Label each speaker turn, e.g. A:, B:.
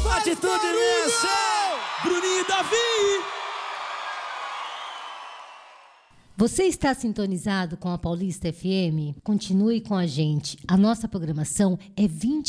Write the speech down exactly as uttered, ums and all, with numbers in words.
A: Atitude imensa!
B: Bruninho e Davi!
C: Você está sintonizado com a Paulista F M? Continue com a gente. A nossa programação é vinte